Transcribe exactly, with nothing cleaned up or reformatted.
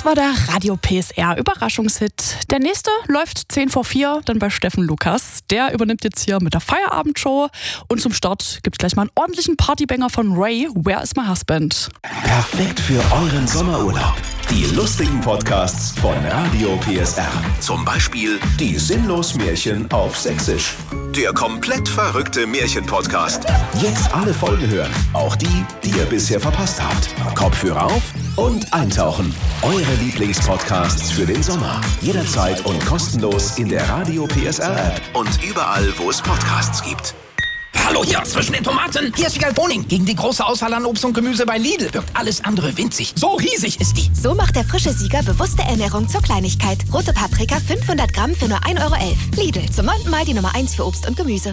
Das war der Radio P S R Überraschungshit. Der nächste läuft zehn vor vier, dann bei Steffen Lukas. Der übernimmt jetzt hier mit der Feierabendshow. Und zum Start gibt's gleich mal einen ordentlichen Partybanger von Ray, Where is my husband? Perfekt für euren Sommerurlaub. Die lustigen Podcasts von Radio P S R. Zum Beispiel die Sinnlos-Märchen auf Sächsisch. Der komplett verrückte Märchen-Podcast. Jetzt alle Folgen hören, auch die, die ihr bisher verpasst habt. Kopfhörer auf und eintauchen. Eure Lieblingspodcasts für den Sommer. Jederzeit und kostenlos in der Radio P S R App und überall, wo es Podcasts gibt. Hallo hier zwischen den Tomaten. Hier ist Vigal Boning. Gegen die große Auswahl an Obst und Gemüse bei Lidl wirkt alles andere winzig. So riesig ist die. So macht der frische Sieger bewusste Ernährung zur Kleinigkeit. Rote Paprika fünfhundert Gramm für nur ein Euro elf. Lidl, zum neunten Mal die Nummer eins für Obst und Gemüse.